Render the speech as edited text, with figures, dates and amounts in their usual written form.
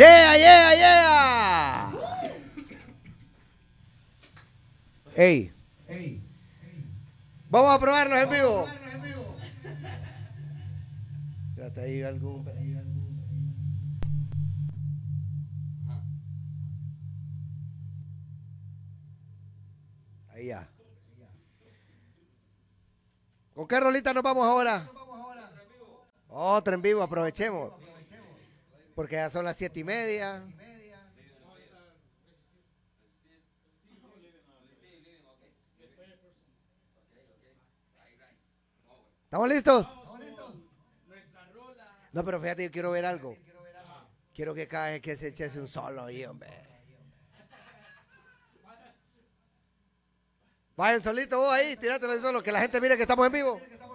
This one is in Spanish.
Yeah, yeah, yeah. Ey, vamos a probarlos en vivo. Espérate, ahí algún. Ahí ya. ¿Con qué rolita nos vamos ahora? Otra en vivo, aprovechemos. Porque ya son las 7:30. ¿Estamos listos? No, pero fíjate, yo quiero ver algo. Quiero que cada vez que se eche un solo ahí, hombre. Vayan solito vos ahí, tírátelo solo, que la gente mire que estamos en vivo.